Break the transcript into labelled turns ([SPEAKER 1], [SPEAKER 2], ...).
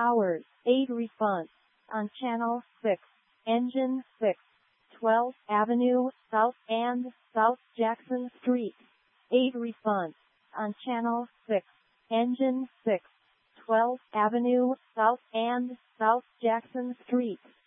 [SPEAKER 1] hours. Aid response on Channel 6, Engine 6, 12th Avenue South and South Jackson Street. Aid response on Channel 6, Engine 6, 12th Avenue South and South Jackson Street.